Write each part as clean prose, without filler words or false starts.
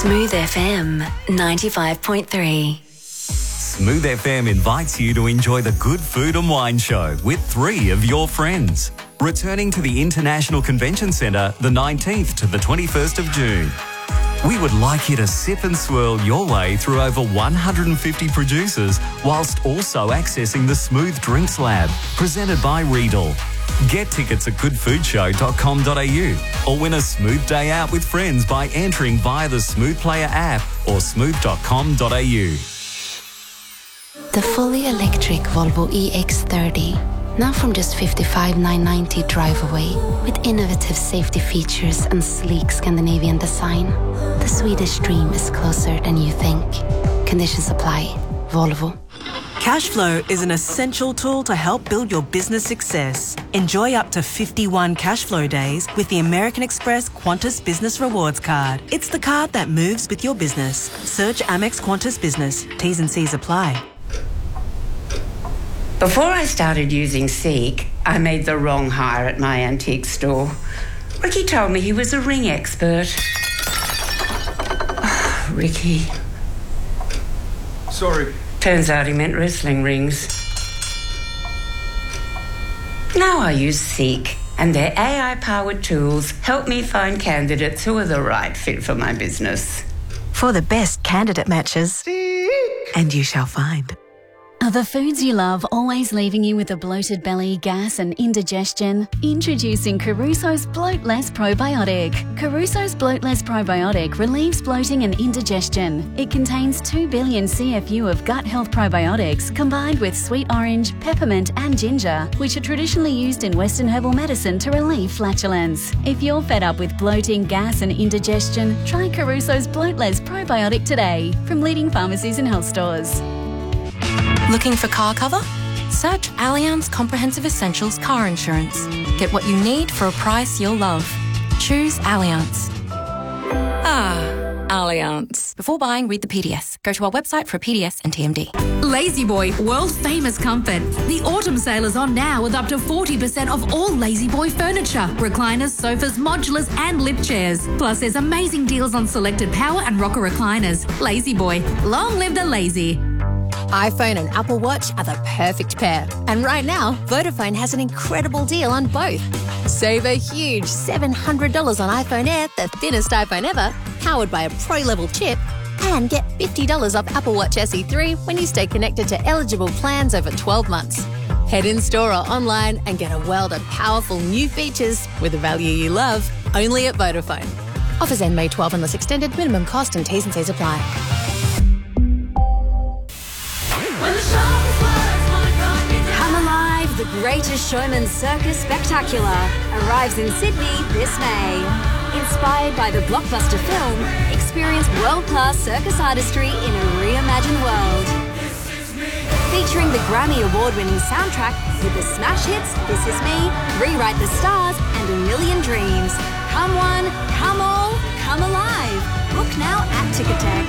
Smooth FM 95.3. Smooth FM invites you to enjoy the Good Food and Wine Show with 3 of your friends. Returning to the International Convention Centre the 19th to the 21st of June. We would like you to sip and swirl your way through over 150 producers whilst also accessing the Smooth Drinks Lab, presented by Riedel. Get tickets at goodfoodshow.com.au or win a smooth day out with friends by entering via the Smooth Player app or smooth.com.au. The fully electric Volvo EX30, now from just $55,990 drive away, with innovative safety features and sleek Scandinavian design. The Swedish dream is closer than you think. Conditions apply. Volvo. Cashflow is an essential tool to help build your business success. Enjoy up to 51 Cashflow days with the American Express Qantas Business Rewards Card. It's the card that moves with your business. Search Amex Qantas Business. T's and C's apply. Before I started using Seek, I made the wrong hire at my antique store. Ricky told me he was a ring expert. Ricky. Sorry. Turns out he meant wrestling rings. Now I use Seek, and their AI-powered tools help me find candidates who are the right fit for my business. For the best candidate matches, Seek. And you shall find. Are the foods you love always leaving you with a bloated belly, gas and indigestion? Introducing Caruso's Bloatless Probiotic. Caruso's Bloatless Probiotic relieves bloating and indigestion. It contains 2 billion CFU of gut health probiotics combined with sweet orange, peppermint and ginger, which are traditionally used in Western herbal medicine to relieve flatulence. If you're fed up with bloating, gas and indigestion, try Caruso's Bloatless Probiotic today from leading pharmacies and health stores. Looking for car cover? Search Allianz Comprehensive Essentials Car Insurance. Get what you need for a price you'll love. Choose Allianz. Allianz. Before buying, read the PDS. Go to our website for a PDS and TMD. La-Z-Boy, world famous comfort. The autumn sale is on now with up to 40% off all La-Z-Boy furniture, recliners, sofas, modulars and lift chairs. Plus there's amazing deals on selected power and rocker recliners. La-Z-Boy, long live the lazy. iPhone and Apple Watch are the perfect pair. And right now, Vodafone has an incredible deal on both. Save a huge $700 on iPhone Air, the thinnest iPhone ever, powered by a pro-level chip, and get $50 off Apple Watch SE3 when you stay connected to eligible plans over 12 months. Head in store or online and get a world of powerful new features with the value you love, only at Vodafone. Offers end May 12 unless extended. Minimum cost and T's and C's apply. Come Alive, the Greatest Showman Circus Spectacular arrives in Sydney this May. Inspired by the blockbuster film, experience world-class circus artistry in a reimagined world. Featuring the Grammy Award-winning soundtrack with the smash hits This Is Me, Rewrite the Stars and A Million Dreams. Come one, come all, come alive. Book now at Ticketek.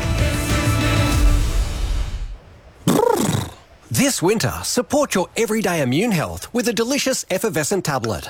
This winter, support your everyday immune health with a delicious effervescent tablet.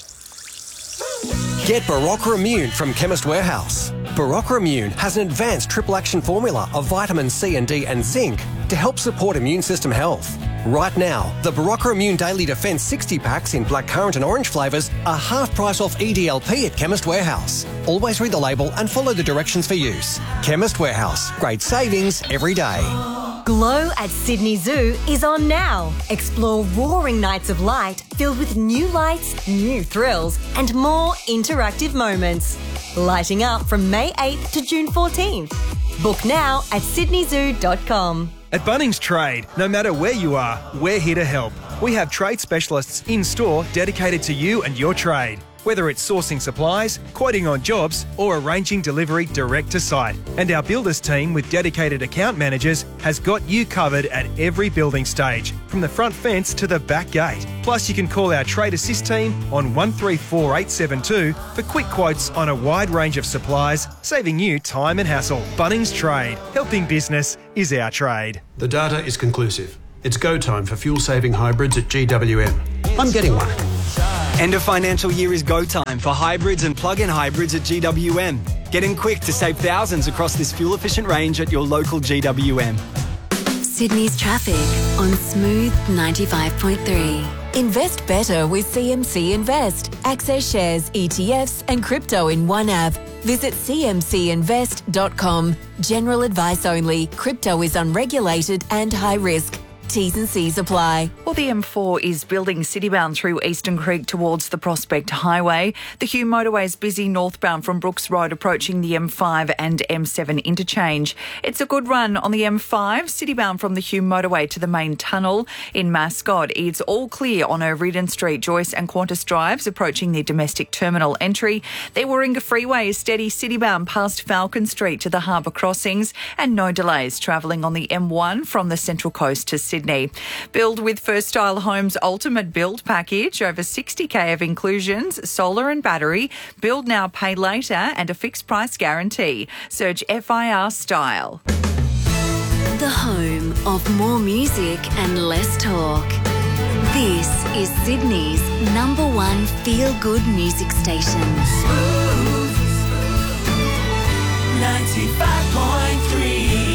Get Barocca Immune from Chemist Warehouse. Barocca Immune has an advanced triple action formula of vitamin C and D and zinc to help support immune system health. Right now, the Barocca Immune Daily Defense 60 packs in blackcurrant and orange flavours are half price off EDLP at Chemist Warehouse. Always read the label and follow the directions for use. Chemist Warehouse. Great savings every day. Glow at Sydney Zoo is on now. Explore roaring nights of light filled with new lights, new thrills, and more interactive moments. Lighting up from May 8th to June 14th. Book now at sydneyzoo.com. At Bunnings Trade, no matter where you are, we're here to help. We have trade specialists in-store dedicated to you and your trade. Whether it's sourcing supplies, quoting on jobs, or arranging delivery direct to site. And our builders team with dedicated account managers has got you covered at every building stage, from the front fence to the back gate. Plus you can call our Trade Assist team on 134872 for quick quotes on a wide range of supplies, saving you time and hassle. Bunnings Trade. Helping business is our trade. The data is conclusive. It's go time for fuel-saving hybrids at GWM. I'm getting one. End of financial year is go time for hybrids and plug-in hybrids at GWM. Get in quick to save thousands across this fuel-efficient range at your local GWM. Sydney's traffic on Smooth 95.3. Invest better with CMC Invest. Access shares, ETFs and crypto in one app. Visit cmcinvest.com. General advice only. Crypto is unregulated and high risk. T's and C's apply. Well, the M4 is building citybound through Eastern Creek towards the Prospect Highway. The Hume motorway is busy northbound from Brooks Road approaching the M5 and M7 interchange. It's a good run on the M5, citybound from the Hume motorway to the main tunnel. In Mascot, it's all clear on O'Riordan Street, Joyce and Qantas drives approaching the domestic terminal entry. The Warringah Freeway is steady citybound past Falcon Street to the harbour crossings and no delays travelling on the M1 from the Central Coast to Sydney. Build with First Style Homes Ultimate Build Package. Over 60k of inclusions, solar and battery, build now, pay later and a fixed price guarantee. Search FIR Style. The home of more music and less talk. This is Sydney's #1 feel-good music station. 95.3.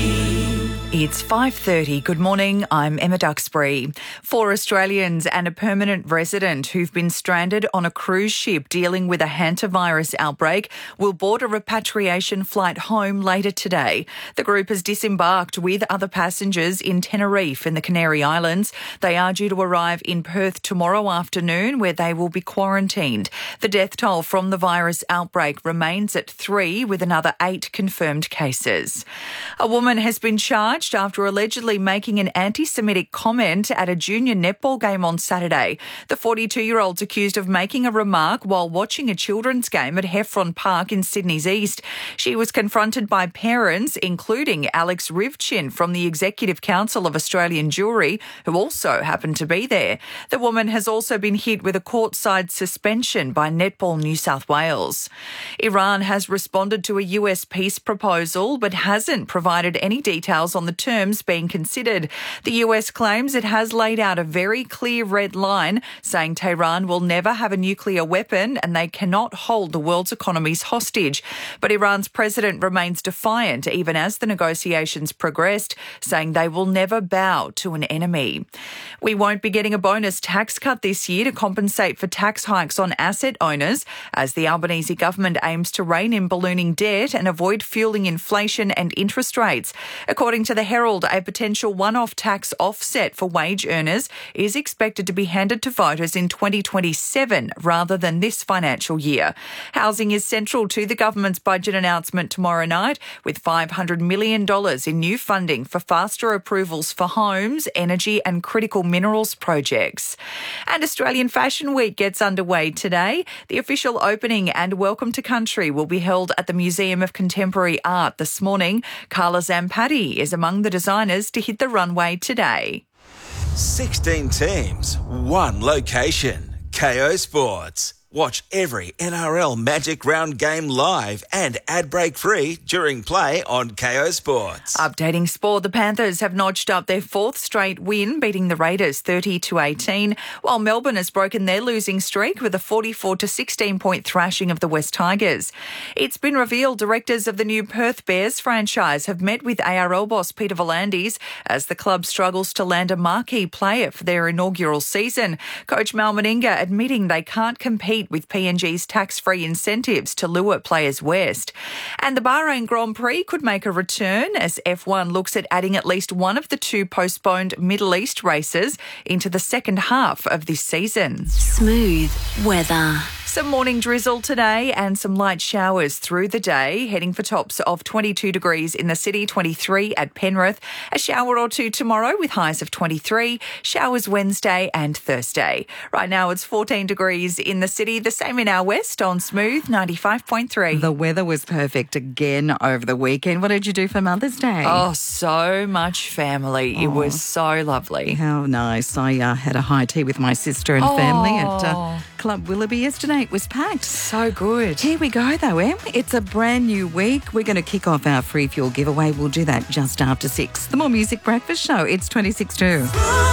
It's 5:30. Good morning. I'm Emma Duxbury. 4 Australians and a permanent resident who've been stranded on a cruise ship dealing with a hantavirus outbreak will board a repatriation flight home later today. The group has disembarked with other passengers in Tenerife in the Canary Islands. They are due to arrive in Perth tomorrow afternoon, where they will be quarantined. The death toll from the virus outbreak remains at 3, with another 8 confirmed cases. A woman has been charged after allegedly making an anti-Semitic comment at a junior netball game on Saturday. The 42-year-old's accused of making a remark while watching a children's game at Heffron Park in Sydney's East. She was confronted by parents, including Alex Rivchin from the Executive Council of Australian Jewry, who also happened to be there. The woman has also been hit with a courtside suspension by Netball New South Wales. Iran has responded to a US peace proposal but hasn't provided any details on the terms being considered. The US claims it has laid out a very clear red line, saying Tehran will never have a nuclear weapon and they cannot hold the world's economies hostage. But Iran's president remains defiant even as the negotiations progressed, saying they will never bow to an enemy. We won't be getting a bonus tax cut this year to compensate for tax hikes on asset owners, as the Albanese government aims to rein in ballooning debt and avoid fueling inflation and interest rates. According to the Herald, a potential one-off tax offset for wage earners is expected to be handed to voters in 2027 rather than this financial year. Housing is central to the government's budget announcement tomorrow night, with $500 million in new funding for faster approvals for homes, energy and critical minerals projects. And Australian Fashion Week gets underway today. The official opening and welcome to country will be held at the Museum of Contemporary Art this morning. Carla Zampatti is among the designers to hit the runway today. 16 teams, 1 location. KO Sports. Watch every NRL Magic Round game live and ad break free during play on KO Sports. Updating sport, the Panthers have notched up their 4th straight win, beating the Raiders 30-18, while Melbourne has broken their losing streak with a 44-16 point thrashing of the West Tigers. It's been revealed directors of the new Perth Bears franchise have met with ARL boss Peter V'landys as the club struggles to land a marquee player for their inaugural season. Coach Mal Meninga admitting they can't compete with PNG's tax-free incentives to lure players west. And the Bahrain Grand Prix could make a return as F1 looks at adding at least one of the 2 postponed Middle East races into the second half of this season. Smooth weather. Some morning drizzle today and some light showers through the day, heading for tops of 22 degrees in the city, 23 at Penrith. A shower or 2 tomorrow with highs of 23, showers Wednesday and Thursday. Right now it's 14 degrees in the city, the same in our west on Smooth 95.3. The weather was perfect again over the weekend. What did you do for Mother's Day? Oh, so much family. It was so lovely. How nice. I had a high tea with my sister and family at Club Willoughby yesterday. It was packed. So good. Here we go though, Em. It's a brand new week. We're going to kick off our free fuel giveaway. We'll do that just after 6. The More Music Breakfast Show. It's 26 to.